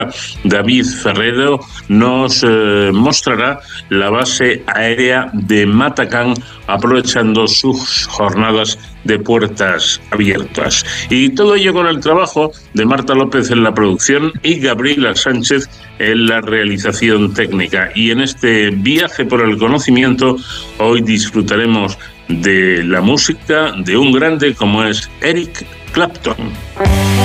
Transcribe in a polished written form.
David Ferrero nos mostrará la base aérea de Matacán, aprovechando sus jornadas de puertas abiertas. Y todo ello con el trabajo de Marta López en la producción y Gabriela Sánchez en la realización técnica. Y en este viaje por el conocimiento, hoy disfrutaremos de la música de un grande como es Eric Clapton.